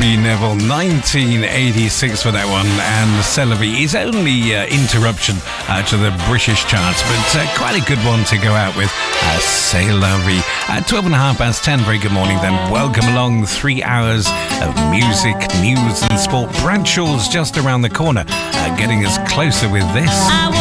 Robbie Neville, 1986 for that one, and C'est la vie is only interruption to the British charts, but quite a good one to go out with. C'est la vie. 12 and a half past 10. Very good morning then. Welcome along. 3 hours of music, news and sport. Bradshaw's just around the corner, getting us closer with this.